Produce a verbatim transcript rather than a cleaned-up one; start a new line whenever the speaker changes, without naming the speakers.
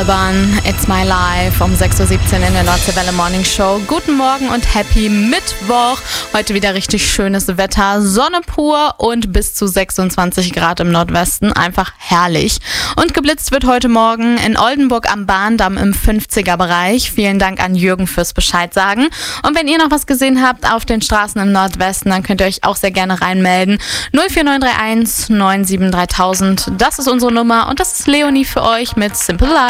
Alban, It's My Life um sechs Uhr siebzehn in der Nordseewelle Morning Show. Guten Morgen und happy Mittwoch. Heute wieder richtig schönes Wetter, Sonne pur und bis zu sechsundzwanzig Grad im Nordwesten. Einfach herrlich. Und geblitzt wird heute Morgen in Oldenburg am Bahndamm im fünfziger Bereich. Vielen Dank an Jürgen fürs Bescheid sagen. Und wenn ihr noch was gesehen habt auf den Straßen im Nordwesten, dann könnt ihr euch auch sehr gerne reinmelden. null vier neun drei eins neun sieben drei null null null. Das ist unsere Nummer und das ist Leonie für euch mit Simple Life.